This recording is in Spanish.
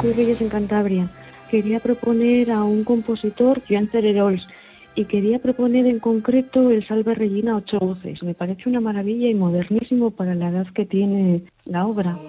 soy Reyes en Cantabria. Quería proponer a un compositor, Joan Cererols, y quería proponer en concreto el Salve Regina a 8 voces. Me parece una maravilla y modernísimo para la edad que tiene la obra.